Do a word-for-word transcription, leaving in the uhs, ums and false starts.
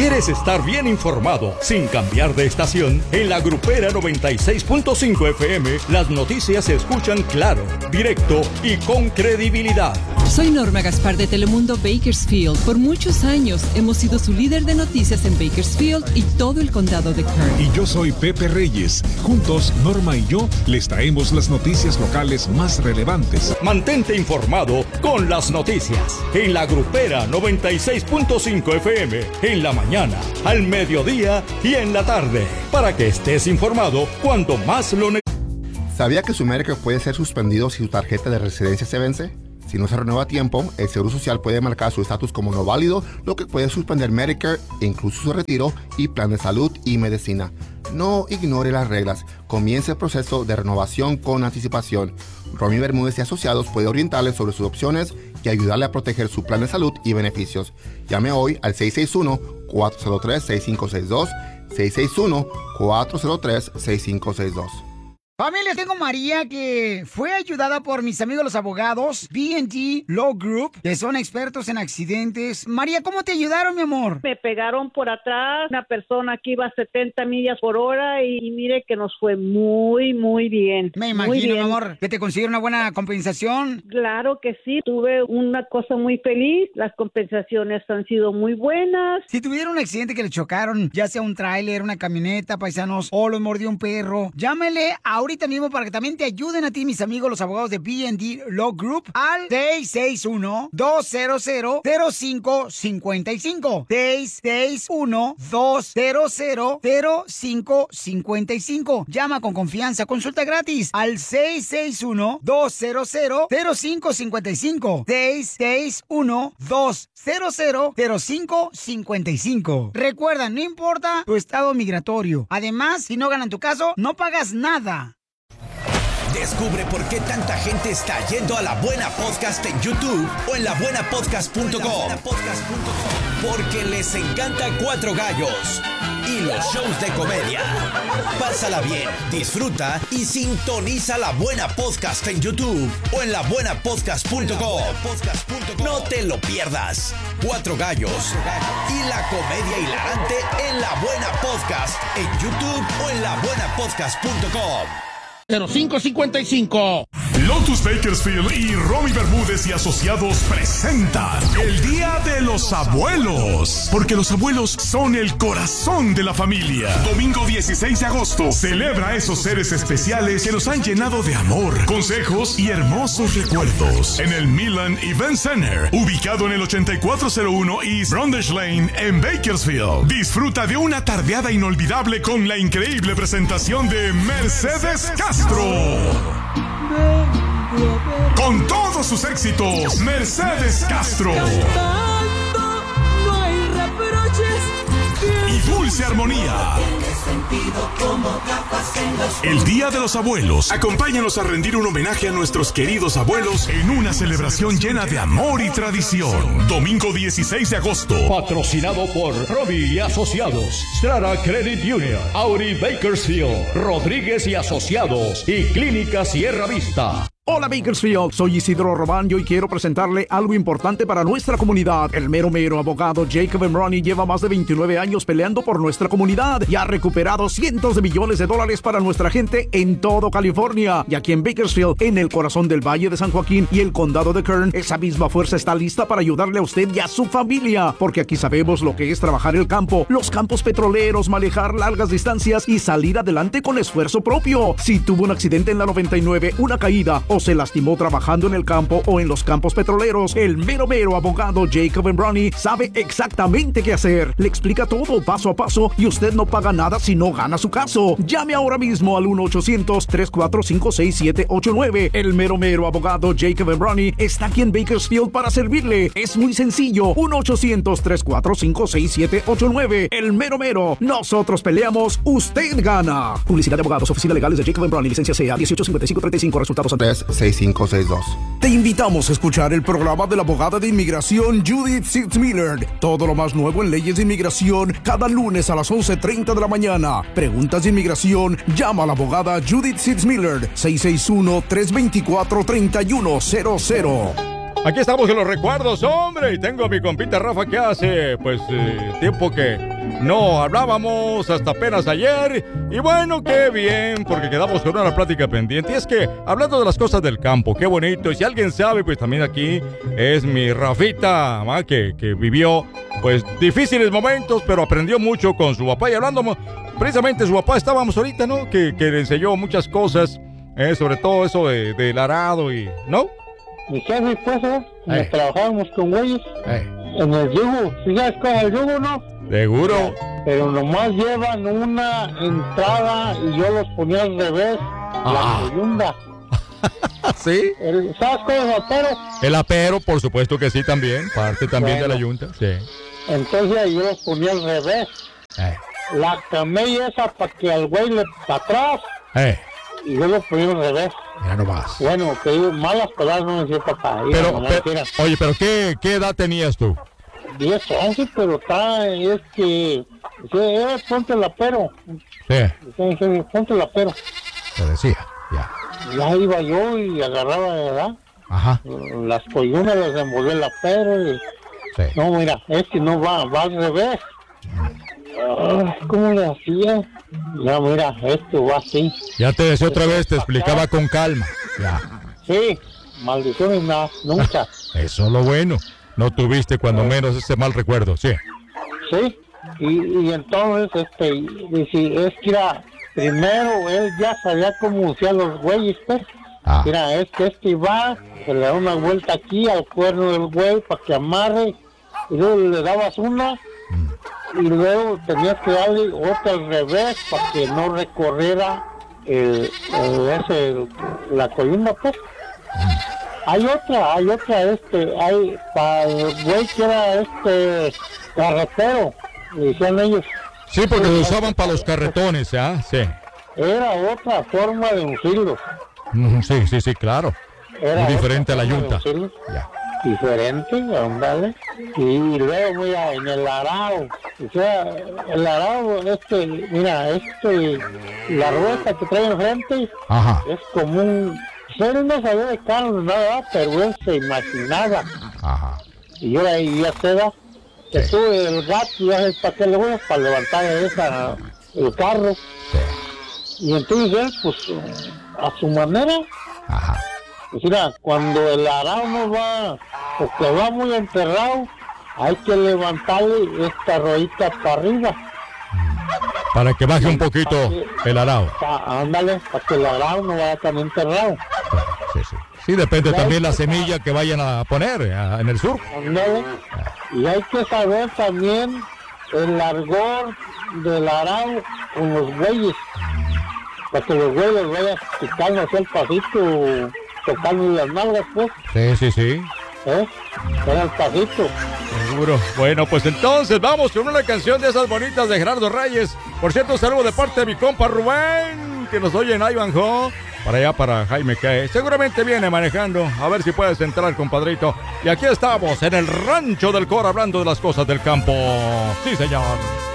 ¿Quieres estar bien informado sin cambiar de estación? En la Grupera noventa y seis punto cinco F M, las noticias se escuchan claro, directo y con credibilidad. Soy Norma Gaspar de Telemundo Bakersfield. Por muchos años hemos sido su líder de noticias en Bakersfield y todo el condado de Kern. Y yo soy Pepe Reyes. Juntos, Norma y yo les traemos las noticias locales más relevantes. Mantente informado con las noticias en la Grupera noventa y seis punto cinco F M, en la mañana, al mediodía y en la tarde, para que estés informado cuando más lo necesites. ¿Sabía que su Medicare puede ser suspendido si su tarjeta de residencia se vence? Si no se renueva a tiempo, el Seguro Social puede marcar su estatus como no válido, lo que puede suspender Medicare, incluso su retiro y plan de salud y medicina. No ignore las reglas. Comience el proceso de renovación con anticipación. Romy Bermúdez y Asociados puede orientarle sobre sus opciones y ayudarle a proteger su plan de salud y beneficios. Llame hoy al seis seis uno, cuatro cero tres, seis cinco seis dos, seis seis uno, cuatro cero tres, seis cinco seis dos. Familia, tengo María que fue ayudada por mis amigos los abogados B and D Law Group, que son expertos en accidentes. María, ¿cómo te ayudaron, mi amor? Me pegaron por atrás, una persona que iba a setenta millas por hora y mire que nos fue muy, muy bien. Me imagino, mi amor, que te consiguieron una buena compensación. Claro que sí, tuve una cosa muy feliz, las compensaciones han sido muy buenas. Si tuvieron un accidente que le chocaron, ya sea un tráiler, una camioneta, paisanos, o los mordió un perro, llámele ahorita mismo para que también te ayuden a ti, mis amigos, los abogados de B and D Law Group, al seis seis uno, dos cero cero, cero cinco cinco cinco. seis seis uno, dos cero cero, cero cinco cinco cinco. Llama con confianza, consulta gratis al seis seis uno, dos cero cero, cero cinco cinco cinco. seis seis uno, dos cero cero, cero cinco cinco cinco. Recuerda, no importa tu estado migratorio. Además, si no ganan tu caso, no pagas nada. Descubre por qué tanta gente está yendo a La Buena Podcast en YouTube o en la buena podcast punto com. Porque les encanta Cuatro Gallos y los shows de comedia. Pásala bien, disfruta y sintoniza La Buena Podcast en YouTube o en la buena podcast punto com. No te lo pierdas. Cuatro Gallos y la comedia hilarante en La Buena Podcast en YouTube o en la buena podcast punto com. cero cinco cincuenta y cinco. Lotus Bakersfield y Romy Bermúdez y Asociados presentan el Día de los Abuelos. Porque los abuelos son el corazón de la familia. Domingo dieciséis de agosto, celebra a esos seres especiales que nos han llenado de amor, consejos y hermosos recuerdos. En el Milan Event Center, ubicado en el ochenta y cuatro cero uno East Brundage Lane en Bakersfield. Disfruta de una tardeada inolvidable con la increíble presentación de Mercedes Castro. Con todos sus éxitos, Mercedes Castro. Y Dulce Armonía. El Día de los Abuelos. Acompáñanos a rendir un homenaje a nuestros queridos abuelos en una celebración llena de amor y tradición. Domingo dieciséis de agosto. Patrocinado por Romy y Asociados, Strata Credit Union, Audi Bakersfield, Rodríguez y Asociados y Clínica Sierra Vista. Hola Bakersfield, soy Isidro Robán y hoy quiero presentarle algo importante para nuestra comunidad. El mero mero abogado Jacob Emroni lleva más de veintinueve años peleando por nuestra comunidad y ha recuperado cientos de millones de dólares para nuestra gente en todo California. Y aquí en Bakersfield, en el corazón del Valle de San Joaquín y el condado de Kern, esa misma fuerza está lista para ayudarle a usted y a su familia, porque aquí sabemos lo que es trabajar el campo, los campos petroleros, manejar largas distancias y salir adelante con esfuerzo propio. Si tuvo un accidente en la noventa y nueve, una caída o se lastimó trabajando en el campo o en los campos petroleros, el mero mero abogado Jacob Emroni sabe exactamente qué hacer. Le explica todo paso a paso y usted no paga nada si no gana su caso. Llame ahora mismo al uno ochocientos, tres cuatro cinco, seis siete ocho nueve. El mero mero abogado Jacob Emroni está aquí en Bakersfield para servirle. Es muy sencillo. uno ochocientos, tres cuatro cinco, seis siete ocho nueve. El mero mero. Nosotros peleamos, usted gana. Publicidad de abogados, oficinas legales de Jacob Emroni, licencia C A dieciocho cincuenta y cinco treinta y cinco, resultados antes. seis cinco seis dos. Te invitamos a escuchar el programa de la abogada de inmigración Judith Sitzmiller. Todo lo más nuevo en leyes de inmigración cada lunes a las once treinta de la mañana. Preguntas de inmigración, llama a la abogada Judith Sitzmiller, seis seis uno, tres dos cuatro, tres uno cero cero. Aquí estamos en los recuerdos, hombre, y tengo a mi compita Rafa que hace, pues, eh, tiempo que no hablábamos hasta apenas ayer. Y bueno, qué bien, porque quedamos con una plática pendiente. Y es que, hablando de las cosas del campo, qué bonito. Y si alguien sabe, pues también aquí es mi Rafita, ¿ma? Que, que vivió, pues, difíciles momentos, pero aprendió mucho con su papá. Y hablando precisamente de su papá, estábamos ahorita, ¿no? Que, que le enseñó muchas cosas, eh, sobre todo eso de, del arado y, ¿no? Mi jefe, pues, ¿eh? Nos Eh. trabajábamos con güeyes Eh. en el yugo. ¿Sí sabes cuál es el yugo, no? Seguro. Pero nomás llevan una entrada y yo los ponía al revés. Ah. La coyunda. ¿Sí? El- ¿Sabes cuál es el apero? El apero, por supuesto que sí, también. Parte también Bueno. de la yunta. Sí. Entonces yo los ponía al revés. Eh. La camella esa para que al güey le para atrás Eh. y yo los ponía al revés. Ya no más. Bueno, te digo, malas palabras no me decía papá. Mira, Pero, nomás pero- era oye, pero ¿qué, ¿qué edad tenías tú? diez, once, pero está, es que, sí, eh, ponte el apero. Sí, Sí, sí, ponte el apero. te decía, ya. Ya iba yo y agarraba, ¿verdad? Ajá. Las columnas las envolvía el apero y... Sí. No, mira, es que no va, va al revés. Ah, ¿cómo le hacía? Ya, mira, esto va así. Ya te decía otra vez, te explicaba con calma. Ya. Sí, maldiciones nada, nunca. Eso es lo bueno. No tuviste cuando menos ese mal recuerdo, sí. Sí, y, y entonces, este, dice, es que era, primero él ya sabía cómo usar los güeyes, pues. Ah. Mira, es que este va, se le da una vuelta aquí al cuerno del güey para que amarre, y luego le dabas una, y luego tenías que darle otra al revés para que no recorriera el, el- ese, la columna, pues. Hay otra, hay otra, este, hay para el güey que era este carretero, le decían ellos. Sí, porque lo usaban para los carretones, ¿ah? Sí. Era otra forma de ungirlos. Mm, Sí, sí, sí, claro. Era Muy diferente a la otra forma de yunta. ungirlos. Ya. Diferente, ándale. Y luego, mira, en el arado, o sea, el arado, este, mira, este, la rueda que trae enfrente Ajá. es como un... Él no sabía de carro nada, pero él se imaginaba. Ajá. Y yo ahí ya se da, que tú el gato, ya sabes para qué le voy, para levantar esa, el carro. Y entonces él, pues, a su manera, Ajá. pues mira, cuando el arado no va, porque va muy enterrado, hay que levantarle esta ruedita para arriba. Para que baje un poquito el arado. Pa- ándale, para que el arado no vaya tan enterrado. Sí, sí. Sí, depende también la semilla que vayan a poner eh, en el sur. Ándale. Y hay que saber también el largor del arado con los bueyes. Para que los bueyes vayan picando hacia el pasito, tocando las nalgas, pues. Sí, sí, sí. ¿Eh? Era el pasito. Seguro. Bueno, pues entonces vamos con una canción de esas bonitas de Gerardo Reyes. Por cierto, saludo de parte de mi compa Rubén, que nos oye en Ivanhoe. Para allá, para Jaime que seguramente viene manejando. A ver si puedes entrar, compadrito. Y aquí estamos, en el Rancho del Cor, hablando de las cosas del campo. Sí, señor.